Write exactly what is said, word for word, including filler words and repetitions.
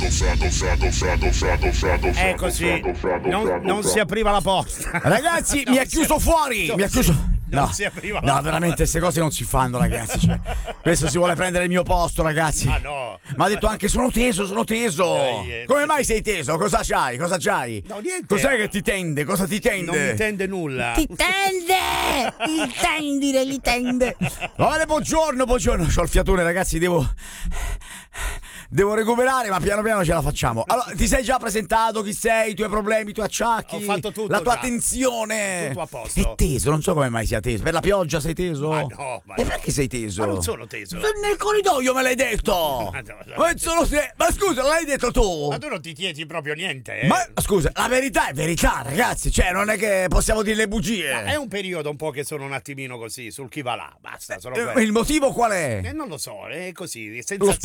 È così, non, non si apriva la porta. Ragazzi, mi ha chiuso fuori, mi ha chiuso. Non No, si apriva la no, veramente queste cose non si fanno, ragazzi. Cioè, questo si vuole prendere il mio posto, ragazzi. Ah, no. Ma ha detto anche sono teso, sono teso. Dai, eh. Come mai sei teso? Cosa c'hai? Cosa c'hai? No, niente. Cos'è che ti tende? Cosa ti tende? Non mi tende nulla. Ti tende! Ti tendine, li tende. Va bene, buongiorno, buongiorno. C'ho il fiatone, ragazzi, devo. Devo recuperare, ma piano piano ce la facciamo. Allora, ti sei già presentato? Chi sei? I tuoi problemi, i tuoi acciacchi? Ho fatto tutto la tua già. tensione. Tutto a posto. È teso, non so come mai sia teso. Per la pioggia sei teso? Ma no, ma E no. perché sei teso? Ma non sono teso. Nel corridoio me l'hai detto. Ma no, no. Ma sono te- ma scusa, l'hai detto tu? Ma tu non ti tieni proprio niente, eh? Ma scusa, la verità è verità, ragazzi. Cioè, non è che possiamo dire le bugie. Ma è un periodo un po' che sono un attimino così, sul chi va là. Basta, sono Eh, quello. Il motivo qual è? Eh, non lo so, è così, Lo sensazioni.